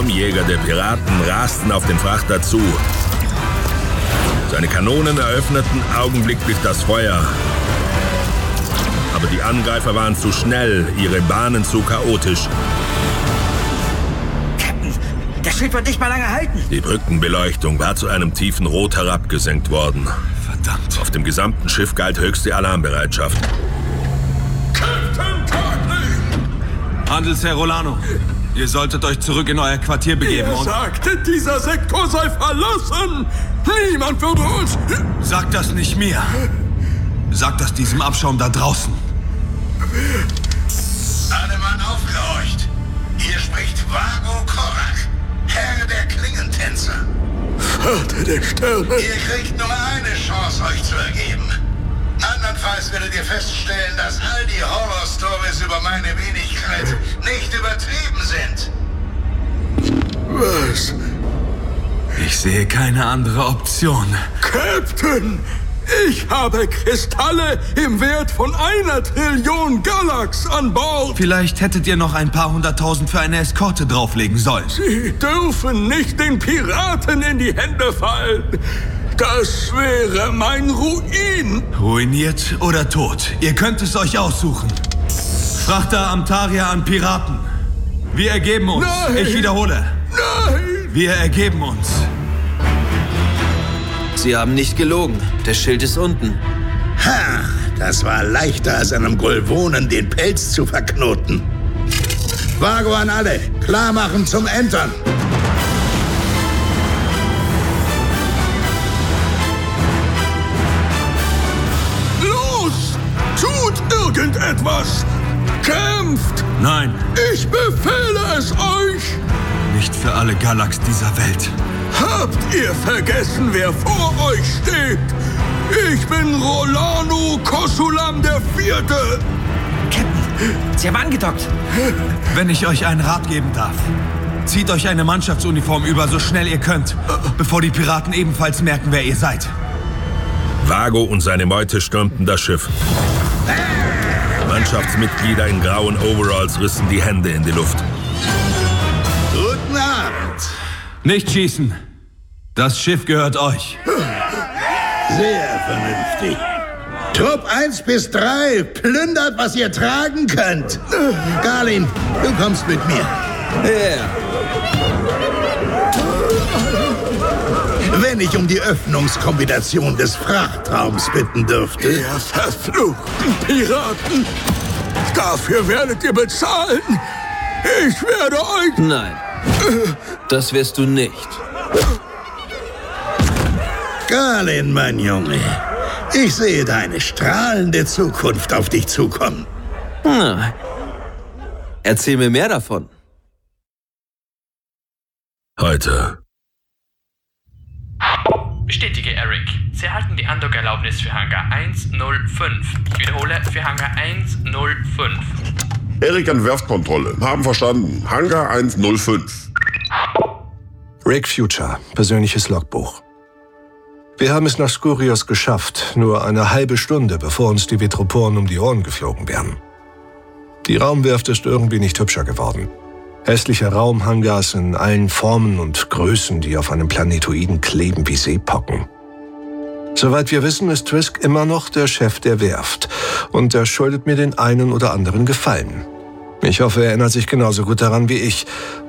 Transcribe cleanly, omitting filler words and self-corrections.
Sturmjäger der Piraten rasten auf den Frachter zu. Seine Kanonen eröffneten augenblicklich das Feuer. Aber die Angreifer waren zu schnell, ihre Bahnen zu chaotisch. Captain, das Schild wird nicht mal lange halten. Die Brückenbeleuchtung war zu einem tiefen Rot herabgesenkt worden. Verdammt. Auf dem gesamten Schiff galt höchste Alarmbereitschaft. Captain Cartney! Handelsherr Rolano, ihr solltet euch zurück in euer Quartier begeben Er sagte, dieser Sektor sei verlassen. Niemand würde uns... Sagt das nicht mir. Sagt das diesem Abschaum da draußen. Alle Mann aufgehorcht. Hier spricht Vago Korak, Herr der Klingentänzer. Vater der Sterne. Ihr kriegt nur eine Chance, euch zu ergeben. Andernfalls werdet ihr feststellen, dass all die Horror-Stories über meine Wenigkeit nicht übertrieben sind. Was? Ich sehe keine andere Option. Captain! Ich habe Kristalle im Wert von 1 Trillion Galax an Bord. Vielleicht hättet ihr noch ein paar 100.000 für eine Eskorte drauflegen sollen. Sie dürfen nicht den Piraten in die Hände fallen. Das wäre mein Ruin. Ruiniert oder tot. Ihr könnt es euch aussuchen. Frachter Amtaria an Piraten. Wir ergeben uns. Nein. Ich wiederhole. Nein! Wir ergeben uns. Sie haben nicht gelogen. Das Schild ist unten. Ha, das war leichter als einem Golvonen den Pelz zu verknoten. Vago an alle. Klar machen zum Entern. Los! Tut irgendetwas! Kämpft! Nein, Ich befehle es euch! nicht für alle Galax dieser Welt. Habt ihr vergessen, wer vor euch steht? Ich bin Rolano Kosulam IV. Captain, Sie haben angedockt. Wenn ich euch einen Rat geben darf, zieht euch eine Mannschaftsuniform über, so schnell ihr könnt, bevor die Piraten ebenfalls merken, wer ihr seid. Vago und seine Meute stürmten das Schiff. Mannschaftsmitglieder in grauen Overalls rissen die Hände in die Luft. Guten Abend. Nicht schießen. Das Schiff gehört euch. Sehr vernünftig. Trupp 1 bis 3, plündert, was ihr tragen könnt. Garlin, du kommst mit mir. Ja. Wenn ich um die Öffnungskombination des Frachtraums bitten dürfte. Ihr verfluchten Piraten! Dafür werdet ihr bezahlen! Ich werde euch... Nein. Das wirst du nicht. Garlin, mein Junge. Ich sehe deine strahlende Zukunft auf dich zukommen. Na, erzähl mir mehr davon. Heute. Bestätige, Eric. Sie erhalten die Andockerlaubnis für Hangar 105. Ich wiederhole, für Hangar 105. Erik an Werftkontrolle. Haben verstanden. Hangar 105. Rick Future, persönliches Logbuch. Wir haben es nach Skurios geschafft, nur eine halbe Stunde, bevor uns die Vitroporen um die Ohren geflogen wären. Die Raumwerft ist irgendwie nicht hübscher geworden. Hässliche Raumhangars in allen Formen und Größen, die auf einem Planetoiden kleben wie Seepocken. Soweit wir wissen, ist Trisk immer noch der Chef der Werft und er schuldet mir den einen oder anderen Gefallen. Ich hoffe, er erinnert sich genauso gut daran wie ich